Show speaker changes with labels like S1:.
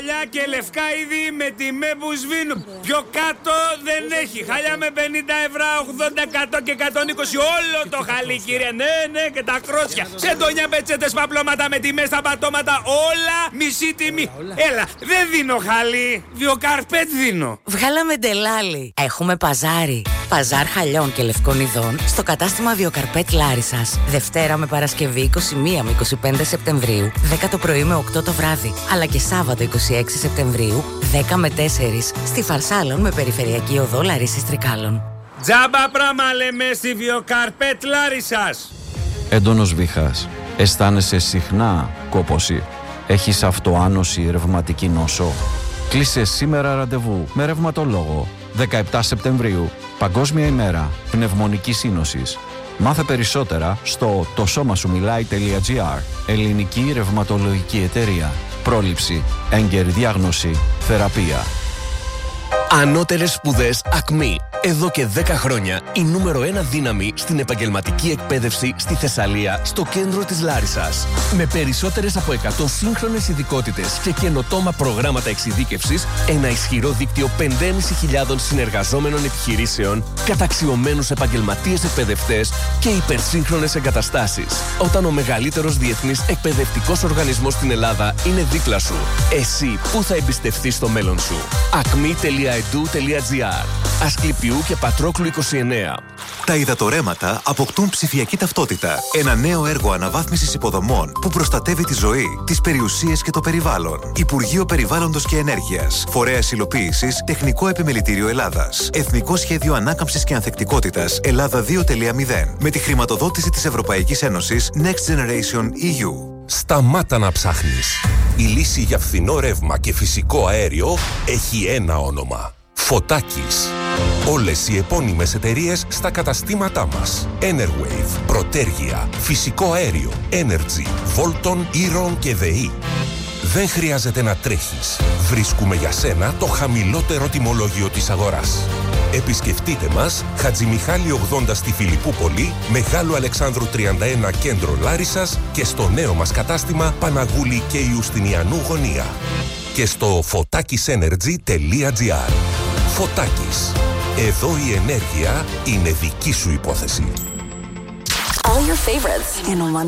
S1: χαλιά και λευκά είδη με τιμέ που σβήνουν. Πιο κάτω δεν έχει. Χαλιά με 50 ευρώ, 80, 100 και 120. Όλο το χαλί, κύριε. Ναι, και τα κρόσια. Σεντόνια, πετσέτες, παπλώματα με τιμές στα πατώματα. Όλα μισή τιμή. Έλα, δεν δίνω χαλί. Βιοκαρπέτ δίνω.
S2: Βγάλαμε ντελάλι. Έχουμε παζάρι. Παζάρ χαλιών και λευκών ειδών στο κατάστημα Βιοκαρπέτ Λάρισσας. Δευτέρα με Παρασκευή 21 με 25 Σεπτεμβρίου, 10 το πρωί με 8 το βράδυ. Αλλά και Σάββατο 26 Σεπτεμβρίου, 10 με 4 στη Φαρσάλων με περιφερειακή οδό Λαρίσσης Τρικάλων.
S1: Τζάμπα πράγμα λέμε στη Βιοκαρπέτ Λάρισσας.
S3: Έντονος βήχας. Αισθάνεσαι συχνά κόπωση. Έχεις αυτοάνωση, ρευματική νόσο. Κλείσε σήμερα ραντεβού με ρευματολόγο. 17 Σεπτεμβρίου, Παγκόσμια ημέρα πνευμονικής σύνοσης. Μάθε περισσότερα στο tosomasuMilai.gr. Ελληνική ρευματολογική εταιρεία. Πρόληψη, έγκαιρη διάγνωση, θεραπεία.
S4: Ανώτερες σπουδές ΑΚΜΗ. Εδώ και 10 χρόνια η νούμερο 1 δύναμη στην επαγγελματική εκπαίδευση στη Θεσσαλία, στο κέντρο της Λάρισσας. Με περισσότερες από 100 σύγχρονες ειδικότητες και καινοτόμα προγράμματα εξειδίκευσης, ένα ισχυρό δίκτυο 5.500 συνεργαζόμενων επιχειρήσεων, καταξιωμένους επαγγελματίες εκπαιδευτές και υπερσύγχρονες εγκαταστάσεις. Όταν ο μεγαλύτερος διεθνής εκπαιδευτικός οργανισμός στην Ελλάδα είναι δίπλα σου, εσύ πού θα εμπιστευτείς το μέλλον σου? acme.edu.gr. Ασκληπιού και Πατρόκλου 29.
S5: Τα υδατορρέματα αποκτούν ψηφιακή ταυτότητα. Ένα νέο έργο αναβάθμισης υποδομών που προστατεύει τη ζωή, τις περιουσίες και το περιβάλλον. Υπουργείο Περιβάλλοντος και Ενέργειας. Φορέας υλοποίησης Τεχνικό Επιμελητήριο Ελλάδας. Εθνικό Σχέδιο Ανάκαμψης και Ανθεκτικότητας Ελλάδα 2.0. Με τη χρηματοδότηση της Ευρωπαϊκής Ένωσης Next Generation EU.
S6: Σταμάτα να ψάχνεις. Η λύση για φθηνό ρεύμα και φυσικό αέριο έχει ένα όνομα. Φωτάκης. Όλες οι επώνυμες εταιρείες στα καταστήματά μας. Enerwave, Προτέργεια, Φυσικό Αέριο, Energy, Volton, Iron και ΔΕΗ. Δεν χρειάζεται να τρέχεις. Βρίσκουμε για σένα το χαμηλότερο τιμολόγιο της αγοράς. Επισκεφτείτε μας, Χατζημιχάλη 80 στη Φιλιππούπολη, Μεγάλου Αλεξάνδρου 31 κέντρο Λάρισσας και στο νέο μας κατάστημα Παναγούλη και Ιουστινιανού γωνία. Και στο fotakisenergy.gr. Φωτάκης. Εδώ η ενέργεια είναι δική σου υπόθεση.
S7: All your favorites in one